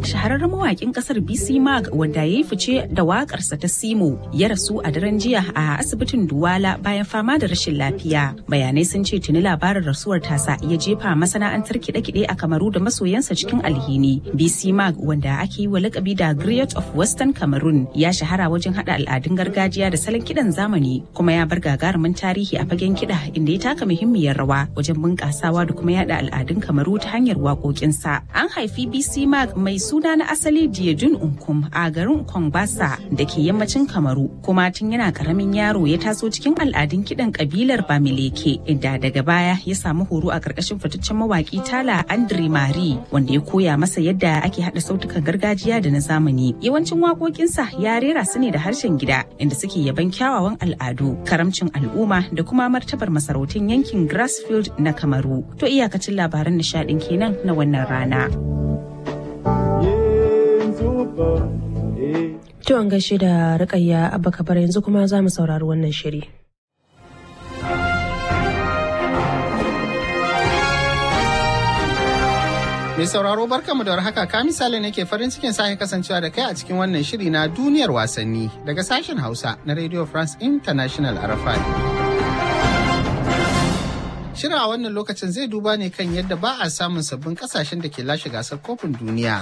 shahararren mawakin kasar BC Mag wanda ya yi fice da wakarsa ta Simo ya rasu a daren jiya a asibitin Duwala bayan fama da rashin lafiya. Bayanai sun ce tuni labarin rasuwar tasa ya jefa masana'antar kiɗe-kiɗe a Kamaru da masoyansa cikin alhini. BC Mag wanda ake yi wa lakabi da Griot of Western Cameroon ya shahara wajen hada al'adun gargajiya da salon kiɗan zamani kuma ya bar gagarumin tarihi a fagen kiɗa inda ya taka muhimmiyar rawa wajen bunƙasawa da kuma yada al'adun Kamaru ta hanyar waƙoƙinsa. An haifi BC Mag mai suna na asali Diedun Unkum a garin Kongbasa da ke yammacin Kamaru kuma tun yana karamin yaro ya taso cikin al'adun kiɗan kabilar Bamileke inda daga baya ya samu horo a ƙarƙashin fitaccen mawaƙi Tala Andre Mari wanda ya koya masa yadda ake haɗa sautukan gargajiya da na zamani. Yawancin waƙoƙinsa ya rera su ne da harshen gida inda suke yaban kyawawan al'adu, karamcin al'umma da kuma martabar masarautun yankin Grassfield na Kamaru. To iyakacin labaran nishaɗin kenan na wannan rana. To an gaishe da Rukayya Abba Kabar, yanzu kuma za mu saurari wannan shiri. Mai sauraro barkamu da warhaka, ka misali ne ke farin cikin sake kasancewa da kai a cikin wannan shiri na duniyar wasanni daga sashen Hausa na Radio France International RFI. Shirin a wannan lokacin zai duba ne kan yadda ba a samun sabbin kasashen da ke lashe gasar kofin duniya.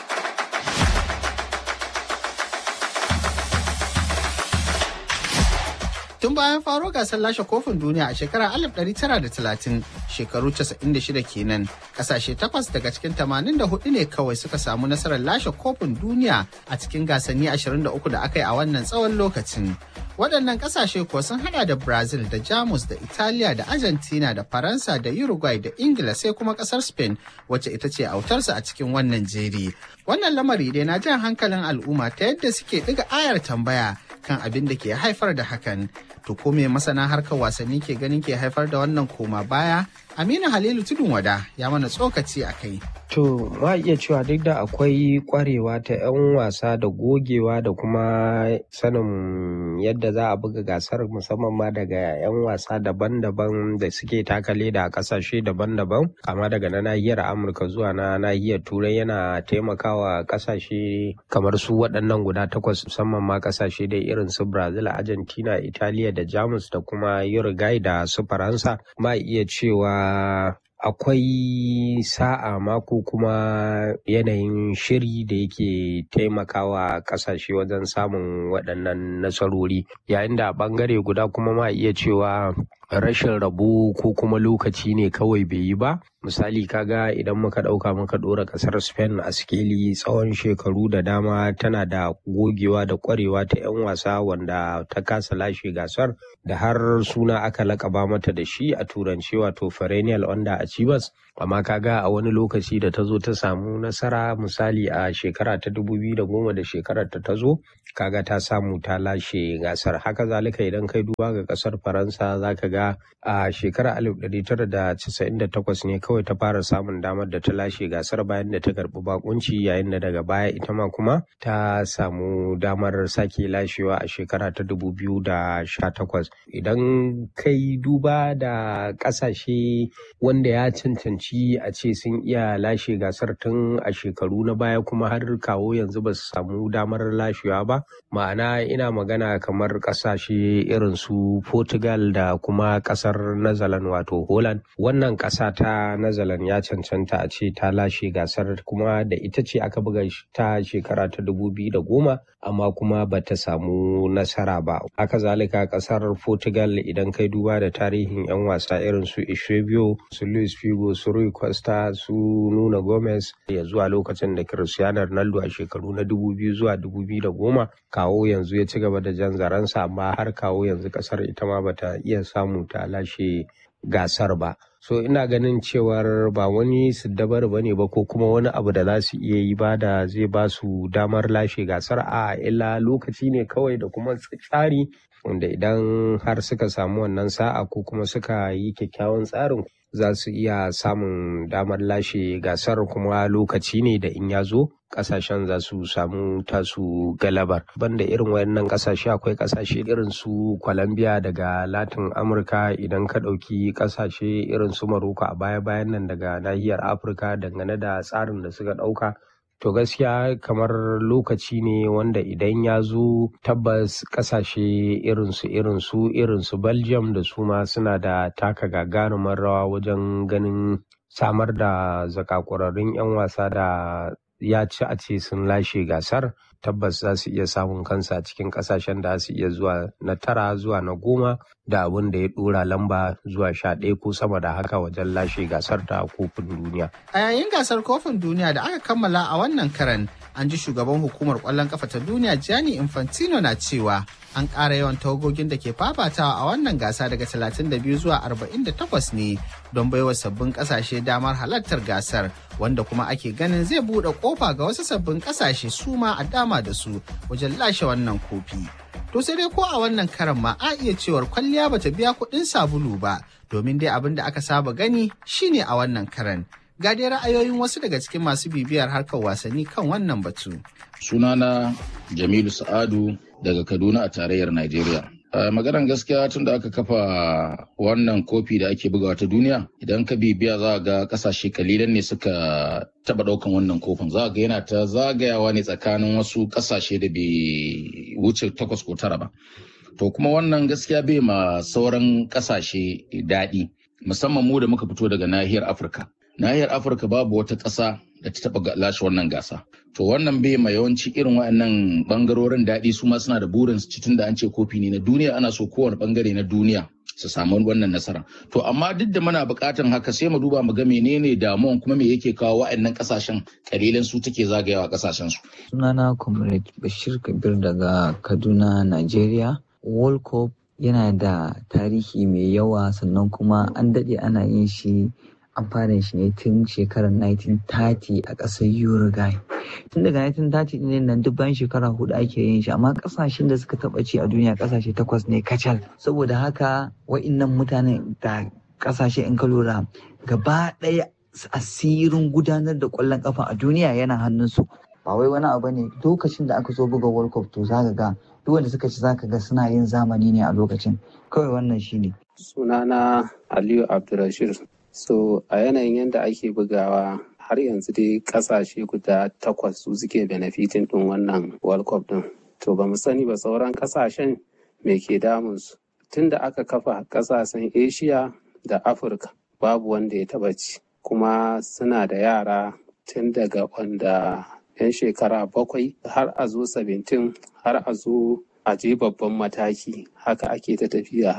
Tun bayan faro gasar lashe kofin duniya a shekarar 1930, shekaru 96 kenan, kasashe 8 daga cikin 84 ne kawai suka samu nasarar lashe kofin duniya a cikin gasanni 23 da aka yi a wannan tsawon lokacin. Waɗannan ƙasashe kuwa sun hada da Brazil da Jamus da Italiya da Argentina da Faransa da Uruguay da Ingila sai kuma ƙasar Spain wacce ita ce autarsa a cikin wannan jeri. Wannan lamari dai na jan hankalin al'umma ta yadda suke ɗiga ayar tambaya kan abin da ke haifar da hakan. To ko me masana harkar wasanni ke ganin ke haifar da wannan koma baya? Aminu Halilu Tudun Wada ya mana tsokaci a kai. To, ma iya cewa duk da akwai kwarewa ta 'yan wasa da gogewa da kuma sanin yadda za a buga gasar musamman ma daga 'yan wasa daban-daban da suke taka leda a kasashe daban-daban, kama daga na nahiyar Amurka zuwa na nahiyar Turai yana taimakawa kasashe kamar su waɗannan guda 8 musamman ma kasashe da irin su Brazil, Argentina, Italiya da Jamus da kuma Uruguay da su Faransa. Ma iya cewa akwai sa'a mako kuma yanayin shiri da yake taimakawa kasashe wajen samun waɗannan nasarori, yayin da a ɓangare guda kuma ma iya cewa rashin rabo ko kuma lokaci ne kawai bai yi ba. Misali kaga idan muka ɗauka muka ɗora ƙasar Spain a sikeli tsawon shekaru da dama tana da gogewa da ƙwarewa ta 'yan wasa wanda ta kasa lashe gasar da har suna aka laƙaba mata da shi a turanci wato perennial underachievers. Amma kaga a wani lokaci da ta zo ta samu nasara, misali a shekara ta 2010 da shekarar ta zo kaga ta samu ta lashe gasar. Haka zalika idan kai duba ga ƙasar Faransa zaka ga a shekarar 1998 ne kawai ta fara samun damar da ta lashe gasar bayan da ta karbi bakunci, yayin da daga baya ita ma kuma ta samu damar sake lashewa a shekara ta 2018. Idan kai duba da kasashe wanda ya cancanci a ce sun iya lashe gasar tun a shekaru na baya kuma har kawo yanzu ba su samu damar lashewa ba, ma'ana ina magana kamar kasashe irin su Portugal da kuma kasar Netherlands wato Holland. Wannan kasa ta Netherlands ya cancanta a ce ta lashe gasar kuma da ita ce aka buga ta shekara ta 2010 amma kuma ba ta samu nasara ba. Haka zalika kasar Portugal idan kai duba da tarihin 'yan wasa irin su Eusebio, su Luis Figo, su Rui Costa, su Nuno Gomez ya zuwa lokacin da Cristiano Ronaldo a shekaru na 2000 zuwa 2010 kawo yanzu ya ci gaba da jan zaransa, amma har kawo yanzu kasar ita ma bata iya samu ta lashe gasar ba. So ina ganin cewar ba wani siddabar bane ba ko kuma wani abu da za su iya yi ba da zai ba su damar lashe gasar, a illa lokaci ne kawai da kuma tsari wanda idan har suka samu wannan sa'a ko kuma suka yi kyakkyawan tsarin za su iya samun damar lashe gasar, kuma lokaci ne da in ya zo kasashen za su samu tasu galabar. Banda irin wayannan kasashe akwai kasashe irin su Colombia daga Latin Amurka, idan ka ɗauki kasashe irin su Morocco a baya-bayan nan daga nahiyar Afirka dangane da tsarin da suka ɗauka To gaskiya kamar lokaci ne wanda idan ya zo tabbas kasashe irinsu Belgium da su ma suna da taka gagarumar rawa wajen ganin samar da zakakurarrun 'yan wasa da ya ci a ce sun lashe gasar. Tabbas za su iya samun kansa cikin kasashen da su iya zuwa na 9 zuwa na 10 da abin da ya dora lamba zuwa 11 ko sama da haka wajen lashe gasar ta kofin duniya. A yayin gasar kofin duniya da aka kammala a wannan karan, an ji shugaban hukumar kwallon kafa ta duniya Gianni Infantino na cewa an ƙara yawan tawagogin da ke fafatawa a wannan gasa daga 32 zuwa 48 ne don baiwa sabbin ƙasashe damar halartar gasar, wanda kuma ake ganin zai buɗe ƙofa ga wasu sabbin ƙasashe su ma a dama da su wajen lashe wannan kofi. To sai dai ko a wannan karan ma a iya cewar kwalliya bata biya kuɗin sabulu ba, domin dai abin da aka saba gani shine a wannan karan. Ga dai ra'ayoyin wasu daga cikin masu bibiyar harkar wasanni kan wannan batu. Sunana Jamilu Sa'adu daga Kaduna a tarayyar Najeriya. Maganar gaskiya tun da aka kafa wannan kofi da ake bugawa ta duniya, idan ka bibiya za ga kasashe kalilan ne suka taba daukan wannan kofin. Za ga yana ta zagayawa ne tsakanin wasu kasashe da bai wuce 8 ko 9 ba. To kuma wannan gaskiya bai ma sauran kasashe daɗi, musamman mu da muka fito daga nahiyar Afirka. Nahiyar Afirka babu wata ƙasa da ta taɓa lashe wannan gasa. To wannan bai ma yawanci irin waɗannan ɓangarorin daɗi, su ma suna da burin su tun da an ce kofi ne na duniya, ana so kowane ɓangare na duniya su samu wannan nasara. To amma duk da muna buƙatan haka sai mu duba mu ga menene damuwan kuma me yake kawo waɗannan ƙasashen ƙalilan su take zagayawa ƙasashen su. Sunana Comrade Bashir Kabir daga Kaduna, Najeriya. World Cup yana da tarihi mai yawa, sannan kuma an daɗe ana yin shi. An fara shi ne tun shekarar 1930 a ƙasar Uruguay. Tun daga 1930 ɗin nan duk bayan shekara 4 ake yin shi, amma ƙasashen da suka taɓa ci a duniya ƙasashe 8 ne kacal. Saboda haka wa'innan mutanen da ƙasashe in ka lura gaba ɗaya asirin gudanar da ƙwallon ƙafa a duniya yana hannunsu. Ba wai wani abu ne, lokacin da aka zo buga World Cup to zaka ga duk wanda suka ci zaka ga suna yin zamani ne a lokacin. Kawai wannan shine. Sunana Aliyu Abdulrashid. So a yanayin yadda ake bugawa har yanzu dai kasashe guda 8 su suke benefitin ɗin wannan World Cup ɗin. To ba mu sani ba sauran kasashen me ke damunsu. Tun da aka kafa kasashen Asia da Afirka babu wanda ya taɓa ci. Kuma suna da yara tun daga wanda 'yan shekara 7 har a zo 17 har a zo a je babban mataki. Haka ake ta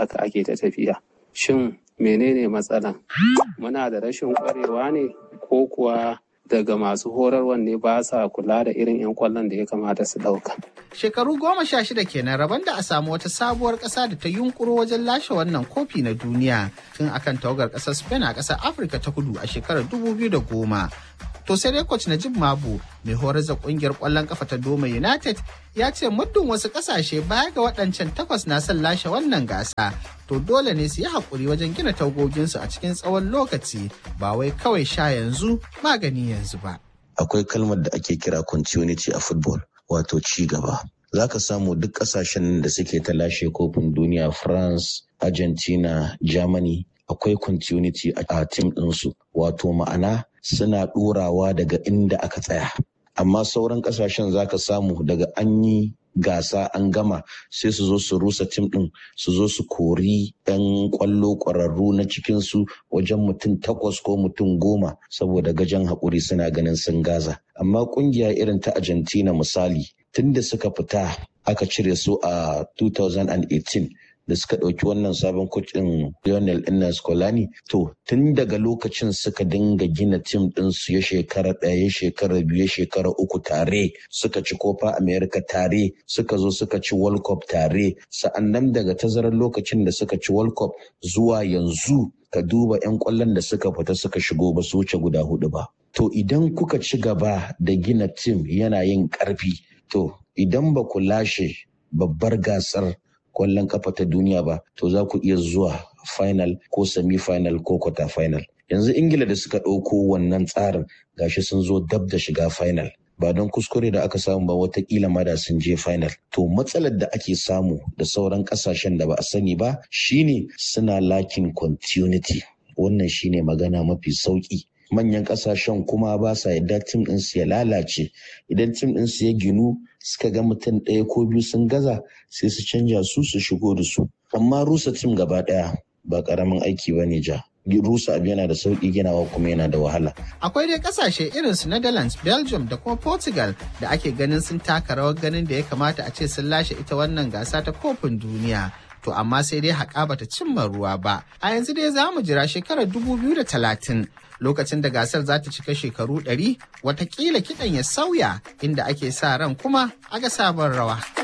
tafiya. Shin menene matsalan? Muna da rashin ƙwarewa ne ko kuwa daga masu horarwan ne ba sa kula da irin 'yan kwallon da ya kamata su ɗauka? Shekaru 16 kenan rabon da a samu wata sabuwar ƙasa da ta yunkuro wajen lashe wannan kofi na duniya tun akan tawagar ƙasar Spain a ƙasar Afirka ta Kudu a shekarar 2010. To sai dai coach Najib Mabu mai horar da kungiyar kwallon kafa ta Doma United ya ce muddin wasu kasashe baya ga waɗancan 8 na son lashe wannan gasa, to dole ne su yi haƙuri wajen gina tagoginsu a cikin tsawon lokaci, ba wai kawai sha yanzu magani yanzu ba. Akwai kalmar da ake kira continuity a football, wato ci gaba. Za ka samu duk kasashen da suke ta lashe kofin duniya, France, Argentina, Germany, akwai continuity a team ɗinsu, wato ma'ana suna ɗorawa daga inda aka tsaya. Amma sauran ƙasashen za ka samu daga an yi gasa an gama sai su zo su rusa tim ɗin, su zo su kori 'yan ƙwallo ƙwararru na cikinsu wajen mutum 8 ko mutum 10 saboda gajen haƙuri suna ganin sun gaza. Amma ƙungiya irin ta Argentina misali, tun da suka fita aka cire su a 2018 da suka ɗauki wannan sabon kocin Lionel Scaloni, to tun daga lokacin suka dinga gina tim ɗinsu ya shekara 1, ya shekara 2, ya shekara 3 tare, suka ci Copa America tare, suka zo suka ci World Cup tare, sa'annan daga tazarar lokacin da suka ci World Cup zuwa yanzu ka duba 'yan ƙwallon da suka fita suka shigo ba su wuce guda 4 ba. To idan kuka ci gaba da gina tim yana yin ƙarfi, to idan ba ku lashe babbar gasar kwallon kafa ta duniya ba, to za ku iya zuwa final ko semi-final ko quarter final. Yanzu Ingila da suka ɗauko wannan tsarin gashi sun zo dab da shiga final. Ba don kuskure da aka samu ba, watakila ma da sun je final. To matsalar da ake samu da sauran ƙasashen da ba a sani ba shine suna lacking continuity. Wannan shine magana mafi sauki. manyan kasashen kuma ba sa yadda tim ɗinsu ya lalace. Idan tim ɗinsu ya ginu suka ga mutum ɗaya ko biyu sun gaza sai su canja su shigo da su. Amma rusa tim gaba ɗaya ba ƙaramin aiki ba ne ja. Rusa abu yana da sauƙi, ginawa kuma yana da wahala. Akwai dai ƙasashe irin su Netherlands, Belgium da kuma Portugal da ake ganin sun taka rawar ganin da ya kamata a ce sun lashe ita wannan gasa ta kofin duniya. To amma sai dai haƙa bata cimma ruwa ba. A yanzu dai za mu jira shekarar 2030 lokacin da gasar za ta cika shekaru 100 watakila kiɗan ya sauya inda ake sa ran kuma a ga sabon rawa.